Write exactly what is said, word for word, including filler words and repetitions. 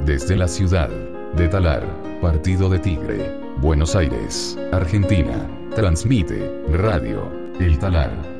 Desde la ciudad de Talar, Partido de Tigre, Buenos Aires, Argentina, transmite Radio El Talar.